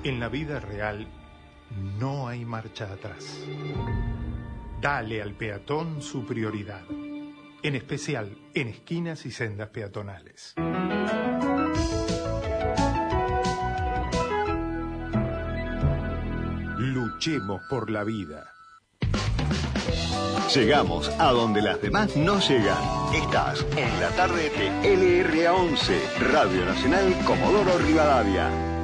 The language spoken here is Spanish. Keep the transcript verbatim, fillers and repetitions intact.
En la vida real no hay marcha atrás. Dale al peatón su prioridad, en especial en esquinas y sendas peatonales. Luchemos por la vida. Llegamos a donde las demás no llegan. Estás en la tarde de L R A once, Radio Nacional Comodoro Rivadavia.